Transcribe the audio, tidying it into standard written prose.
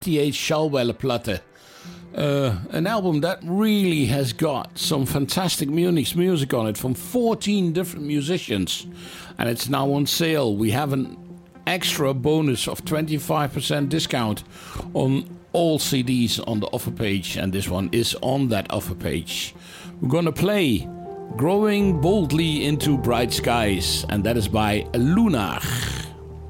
T.H. Schallwelle Platte. An album that really has got some fantastic music on it from 14 different musicians. And it's now on sale. We have an extra bonus of 25% discount on all CDs on the offer page. And this one is on that offer page. We're gonna play Growing Boldly into Bright Skies. And that is by Lunar.